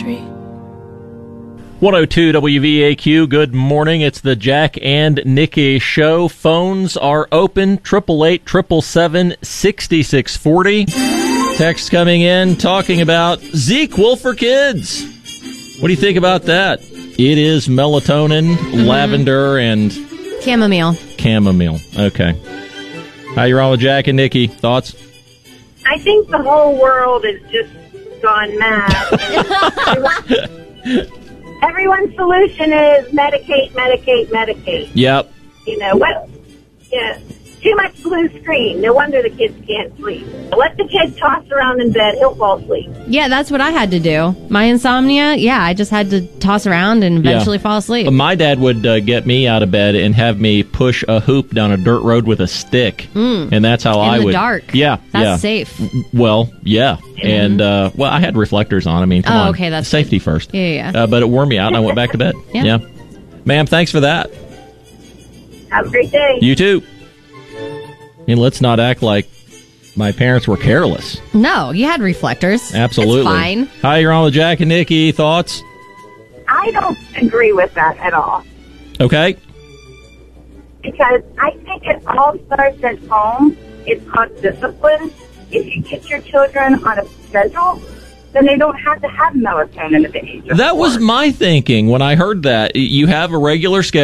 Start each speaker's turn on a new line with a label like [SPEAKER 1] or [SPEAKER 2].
[SPEAKER 1] country.
[SPEAKER 2] 102 WVAQ, good morning. It's the Jack and Nikki Show. Phones are open, 888-777-6640. Text coming in talking about ZzzQuil for kids. What do you think about that? It is melatonin, lavender, and...
[SPEAKER 3] Chamomile.
[SPEAKER 2] Okay. Hi, you're on with Jack and Nikki. Thoughts?
[SPEAKER 4] I think the whole world is just gone mad. Everyone's solution is medicate.
[SPEAKER 2] Yep.
[SPEAKER 4] You know what? Yeah, too much blue screen. No wonder the kids can't sleep. Let the kid toss around in bed; he'll fall asleep.
[SPEAKER 3] Yeah, that's what I had to do. My insomnia. Yeah, I just had to toss around and eventually fall asleep.
[SPEAKER 2] My dad would get me out of bed and have me push a hoop down a dirt road with a stick, and that's how I would.
[SPEAKER 3] In the dark.
[SPEAKER 2] Yeah,
[SPEAKER 3] that's safe.
[SPEAKER 2] Well, yeah, and I had reflectors on. I mean, come on,
[SPEAKER 3] okay, that's
[SPEAKER 2] safety
[SPEAKER 3] good.
[SPEAKER 2] first.
[SPEAKER 3] Yeah.
[SPEAKER 2] But it wore me out, and I went back to bed.
[SPEAKER 3] Yeah.
[SPEAKER 2] Ma'am, thanks for that.
[SPEAKER 4] Have a great day.
[SPEAKER 2] You too. And let's not act like my parents were careless.
[SPEAKER 3] No, you had reflectors.
[SPEAKER 2] Absolutely.
[SPEAKER 3] It's fine.
[SPEAKER 2] Hi, you're on with Jack and Nikki. Thoughts?
[SPEAKER 4] I don't agree with that at all.
[SPEAKER 2] Okay.
[SPEAKER 4] Because I think it all starts at home. It's called discipline. If you get your children on a schedule, then they don't have to have melatonin at the age of
[SPEAKER 2] That
[SPEAKER 4] 4.
[SPEAKER 2] was my thinking when I heard that. You have a regular schedule.